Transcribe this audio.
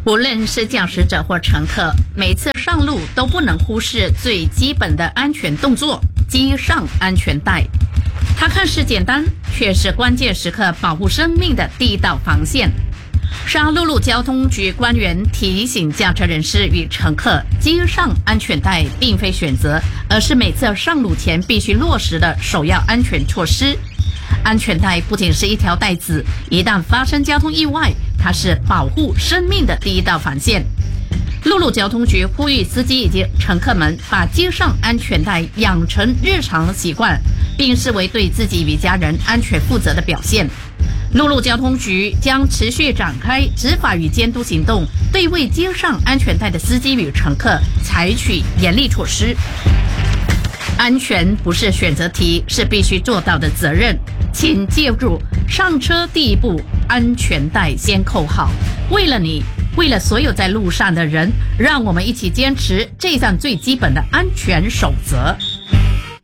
无论是驾驶者或乘客，每次上路都不能忽视最基本的安全动作——系上安全带。它看似简单，却是关键时刻保护生命的第一道防线。沙鹿路交通局官员提醒驾车人士与乘客，系上安全带并非选择，而是每次上路前必须落实的首要安全措施。安全带不仅是一条带子，一旦发生交通意外，它是保护生命的第一道防线。陆路交通局呼吁司机以及乘客们把系上安全带养成日常习惯，并视为对自己与家人安全负责的表现。陆路交通局将持续展开执法与监督行动，对未系上安全带的司机与乘客采取严厉措施。安全不是选择题，是必须做到的责任。请记住，上车第一步，安全带先扣好。为了你，为了所有在路上的人，让我们一起坚持这项最基本的安全守则。